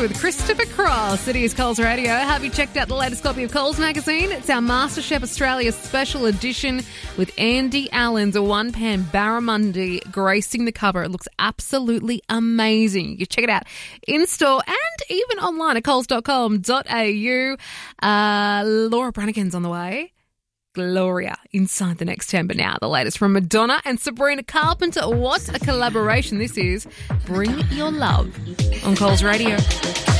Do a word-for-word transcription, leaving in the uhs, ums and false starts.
with Christopher Cross. It is Coles Radio. Have you checked out the latest copy of Coles magazine? It's our MasterChef Australia special edition with Andy Allen's a one-pan barramundi gracing the cover. It looks absolutely amazing. You can check it out in-store and even online at coles dot com dot a u. Uh, Laura Branigan's on the way. Gloria inside the next ten. But now the latest from Madonna and Sabrina Carpenter. What a collaboration this is. Bring Your Love on Coles Radio.